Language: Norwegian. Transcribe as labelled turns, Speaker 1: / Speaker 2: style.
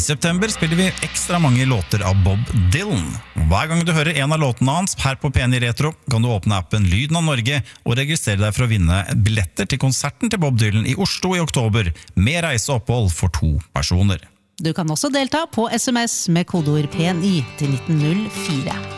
Speaker 1: september spiller vi ekstra mange låter av Bob Dylan. Hver gang du hører en av låtene hans her på P1 Retro, kan du åpne appen Lyden av Norge og registrere deg for å vinne billetter til konserten til Bob Dylan i Oslo i oktober, med reise og opphold for 2 personer.
Speaker 2: Du kan også delta på SMS med kodeord PNI til 1904.